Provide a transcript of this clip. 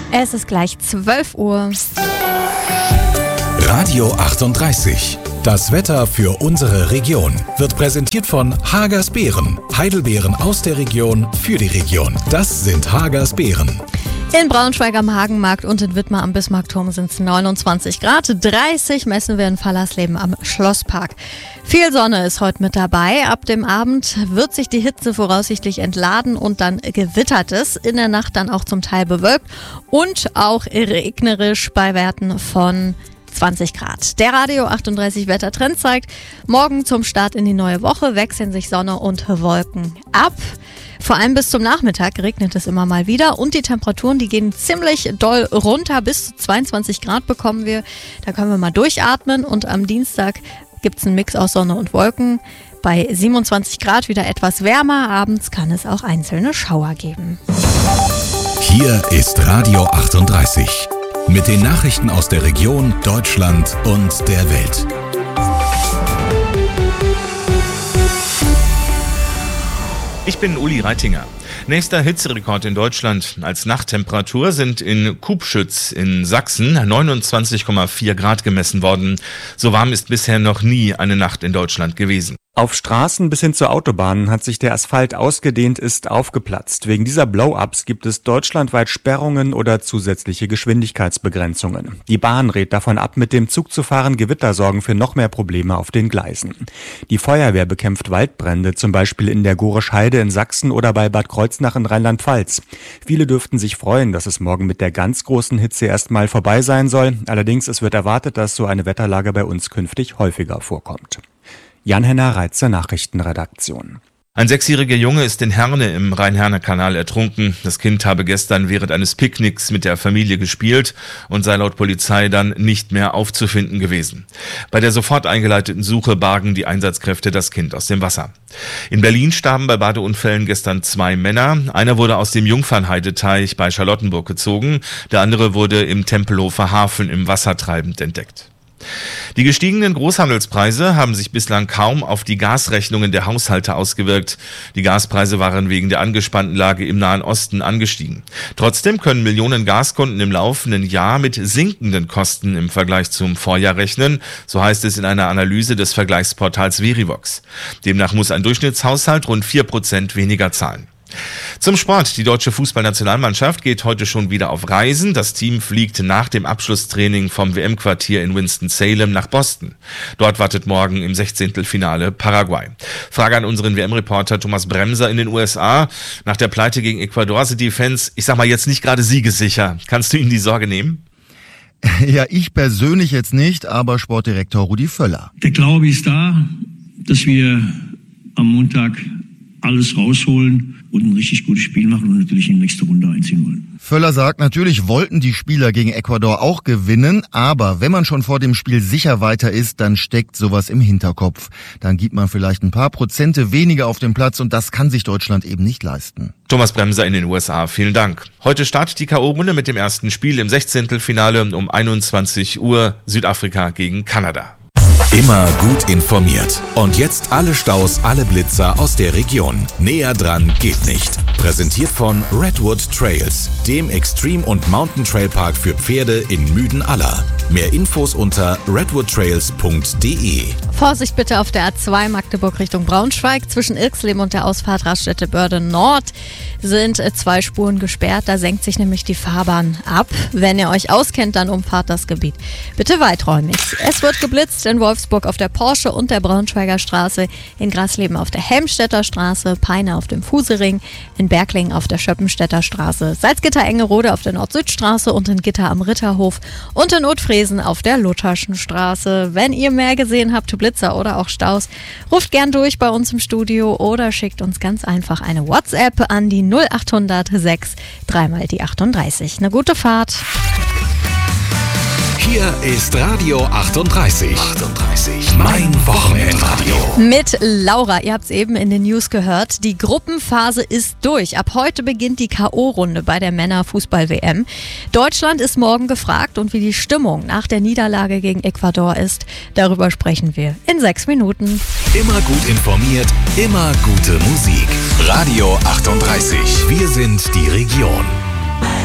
Es ist gleich 12 Uhr. Radio 38. Das Wetter für unsere Region wird präsentiert von Hagers Beeren. Heidelbeeren aus der Region für die Region. Das sind Hagers Beeren. In Braunschweig am Hagenmarkt und in Wittmar am Bismarckturm sind es 29 Grad. 30 messen wir in Fallersleben am Schlosspark. Viel Sonne ist heute mit dabei. Ab dem Abend wird sich die Hitze voraussichtlich entladen und dann gewittert es. In der Nacht dann auch zum Teil bewölkt und auch regnerisch bei Werten von 20 Grad. Der Radio 38 Wettertrend zeigt, morgen zum Start in die neue Woche wechseln sich Sonne und Wolken ab. Vor allem bis zum Nachmittag regnet es immer mal wieder und die Temperaturen, die gehen ziemlich doll runter. Bis zu 22 Grad bekommen wir. Da können wir mal durchatmen und am Dienstag gibt es einen Mix aus Sonne und Wolken. Bei 27 Grad wieder etwas wärmer. Abends kann es auch einzelne Schauer geben. Hier ist Radio 38. Mit den Nachrichten aus der Region, Deutschland und der Welt. Ich bin Uli Reitinger. Nächster Hitzerekord in Deutschland als Nachttemperatur sind in Kubschütz in Sachsen 29,4 Grad gemessen worden. So warm ist bisher noch nie eine Nacht in Deutschland gewesen. Auf Straßen bis hin zu Autobahnen hat sich der Asphalt ausgedehnt, ist aufgeplatzt. Wegen dieser Blow-ups gibt es deutschlandweit Sperrungen oder zusätzliche Geschwindigkeitsbegrenzungen. Die Bahn rät davon ab, mit dem Zug zu fahren. Gewitter sorgen für noch mehr Probleme auf den Gleisen. Die Feuerwehr bekämpft Waldbrände, zum Beispiel in der Gorisch Heide in Sachsen oder bei Bad Kreuznach in Rheinland-Pfalz. Viele dürften sich freuen, dass es morgen mit der ganz großen Hitze erstmal vorbei sein soll. Allerdings, es wird erwartet, dass so eine Wetterlage bei uns künftig häufiger vorkommt. Jan-Henner Reitzer, Nachrichtenredaktion. Ein 6-jähriger Junge ist in Herne im Rhein-Herne-Kanal ertrunken. Das Kind habe gestern während eines Picknicks mit der Familie gespielt und sei laut Polizei dann nicht mehr aufzufinden gewesen. Bei der sofort eingeleiteten Suche bargen die Einsatzkräfte das Kind aus dem Wasser. In Berlin starben bei Badeunfällen gestern 2 Männer. Einer wurde aus dem Jungfernheideteich bei Charlottenburg gezogen. Der andere wurde im Tempelhofer Hafen im Wasser treibend entdeckt. Die gestiegenen Großhandelspreise haben sich bislang kaum auf die Gasrechnungen der Haushalte ausgewirkt. Die Gaspreise waren wegen der angespannten Lage im Nahen Osten angestiegen. Trotzdem können Millionen Gaskunden im laufenden Jahr mit sinkenden Kosten im Vergleich zum Vorjahr rechnen, so heißt es in einer Analyse des Vergleichsportals Verivox. Demnach muss ein Durchschnittshaushalt rund 4% weniger zahlen. Zum Sport. Die deutsche Fußballnationalmannschaft geht heute schon wieder auf Reisen. Das Team fliegt nach dem Abschlusstraining vom WM-Quartier in Winston-Salem nach Boston. Dort wartet morgen im 16. Finale Paraguay. Frage an unseren WM-Reporter Thomas Bremser in den USA. Nach der Pleite gegen Ecuador sind die Fans, ich sag mal, jetzt nicht gerade siegessicher. Kannst du ihnen die Sorge nehmen? Ja, ich persönlich jetzt nicht, aber Sportdirektor Rudi Völler. Der Glaube ist da, dass wir am Montag alles rausholen und ein richtig gutes Spiel machen und natürlich in die nächste Runde einziehen wollen. Völler sagt, natürlich wollten die Spieler gegen Ecuador auch gewinnen, aber wenn man schon vor dem Spiel sicher weiter ist, dann steckt sowas im Hinterkopf. Dann gibt man vielleicht ein paar Prozente weniger auf dem Platz und das kann sich Deutschland eben nicht leisten. Thomas Bremser in den USA, vielen Dank. Heute startet die K.O.-Runde mit dem ersten Spiel im 16. Finale um 21 Uhr Südafrika gegen Kanada. Immer gut informiert. Und jetzt alle Staus, alle Blitzer aus der Region. Näher dran geht nicht. Präsentiert von Redwood Trails, dem Extreme- und Mountain-Trail-Park für Pferde in Müden-Aller. Mehr Infos unter redwoodtrails.de. Vorsicht bitte auf der A2 Magdeburg Richtung Braunschweig. Zwischen Irxleben und der Ausfahrt Raststätte Börde Nord sind 2 Spuren gesperrt. Da senkt sich nämlich die Fahrbahn ab. Wenn ihr euch auskennt, dann umfahrt das Gebiet bitte weiträumig. Es wird geblitzt in Wolfsburg auf der Porsche und der Braunschweiger Straße, in Grasleben auf der Helmstedter Straße, Peine auf dem Fusering, in Bergling auf der Schöppenstädter Straße, Salzgitter-Engerode auf der Nord-Süd-Straße und in Gitter am Ritterhof und in Utfresen auf der Lutherschen Straße. Wenn ihr mehr gesehen habt, Blitzer oder auch Staus, ruft gern durch bei uns im Studio oder schickt uns ganz einfach eine WhatsApp an die 0800 6 3 mal die 38. Eine gute Fahrt. Hier ist Radio 38. Mein Wochenendradio. Mit Laura, ihr habt es eben in den News gehört, die Gruppenphase ist durch. Ab heute beginnt die K.O.-Runde bei der Männer-Fußball-WM. Deutschland ist morgen gefragt und wie die Stimmung nach der Niederlage gegen Ecuador ist, darüber sprechen wir in 6 Minuten. Immer gut informiert, immer gute Musik. Radio 38. Wir sind die Region.